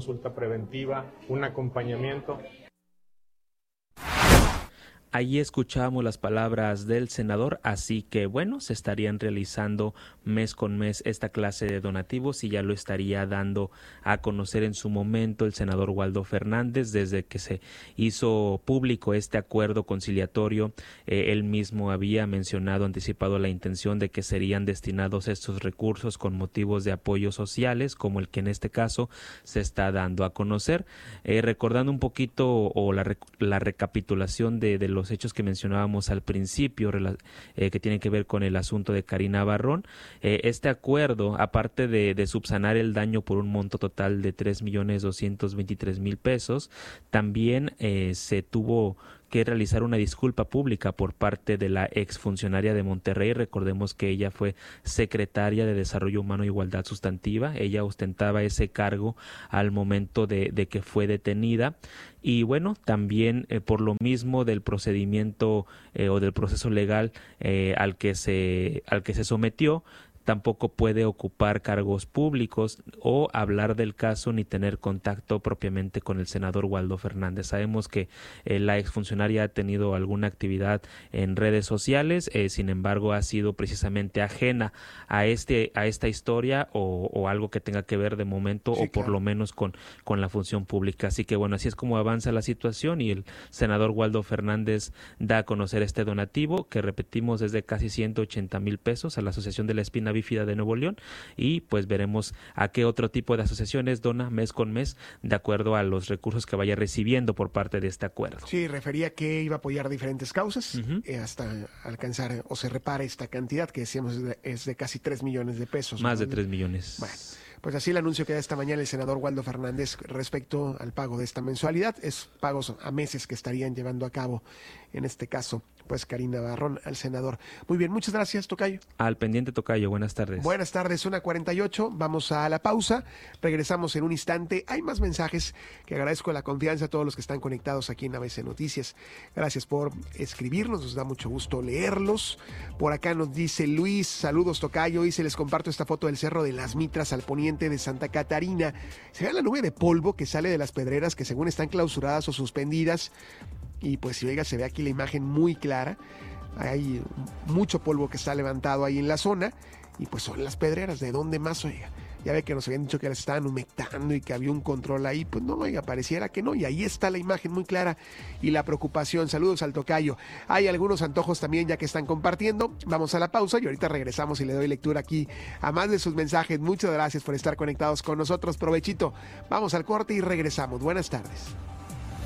consulta preventiva, un acompañamiento. Allí escuchamos las palabras del senador, así que bueno, se estarían realizando mes con mes esta clase de donativos y ya lo estaría dando a conocer en su momento el senador Waldo Fernández desde que se hizo público este acuerdo conciliatorio. Él mismo había mencionado, anticipado la intención de que serían destinados estos recursos con motivos de apoyos sociales, como el que en este caso se está dando a conocer. Recordando un poquito o la recapitulación de los hechos que mencionábamos al principio, que tienen que ver con el asunto de Karina Barrón. Este acuerdo, aparte de subsanar el daño por un monto total de 3.223.000 pesos, también se tuvo que realizar una disculpa pública por parte de la exfuncionaria de Monterrey. Recordemos que ella fue secretaria de Desarrollo Humano e Igualdad Sustantiva. Ella ostentaba ese cargo al momento de que fue detenida. Y bueno, también por lo mismo del procedimiento o del proceso legal al que se sometió, tampoco puede ocupar cargos públicos o hablar del caso ni tener contacto propiamente con el senador Waldo Fernández. Sabemos que la exfuncionaria ha tenido alguna actividad en redes sociales, sin embargo ha sido precisamente ajena a esta historia o algo que tenga que ver de momento, sí, o por lo menos con la función pública. Así que bueno, así es como avanza la situación y el senador Waldo Fernández da a conocer este donativo que, repetimos, es de casi 180,000 pesos a la Asociación de la Espina Bífida de Nuevo León, y pues veremos a qué otro tipo de asociaciones dona mes con mes de acuerdo a los recursos que vaya recibiendo por parte de este acuerdo. Sí, refería que iba a apoyar diferentes causas hasta alcanzar o se repare esta cantidad que decíamos es de casi 3 millones de pesos. Más de 3 millones. Bueno, pues así el anuncio que da esta mañana el senador Waldo Fernández respecto al pago de esta mensualidad. Es pagos a meses que estarían llevando a cabo, en este caso, pues Karina Barrón, al senador. Muy bien, muchas gracias, tocayo. Al pendiente, tocayo, buenas tardes. Buenas tardes, 1:48, vamos a la pausa, regresamos en un instante. Hay más mensajes que agradezco la confianza a todos los que están conectados aquí en ABC Noticias. Gracias por escribirnos, nos da mucho gusto leerlos. Por acá nos dice Luis, saludos, tocayo, y se les comparto esta foto del Cerro de las Mitras al poniente de Santa Catarina. Se ve la nube de polvo que sale de las pedreras que según están clausuradas o suspendidas. Y pues si oiga, se ve aquí la imagen muy clara. Hay mucho polvo que está levantado ahí en la zona. Y pues son las pedreras. ¿De dónde más, oiga? Ya ve que nos habían dicho que las estaban humectando y que había un control ahí. Pues no, oiga, pareciera que no. Y ahí está la imagen muy clara y la preocupación. Saludos al tocayo. Hay algunos antojos también ya que están compartiendo. Vamos a la pausa y ahorita regresamos y le doy lectura aquí a más de sus mensajes. Muchas gracias por estar conectados con nosotros. Provechito. Vamos al corte y regresamos. Buenas tardes.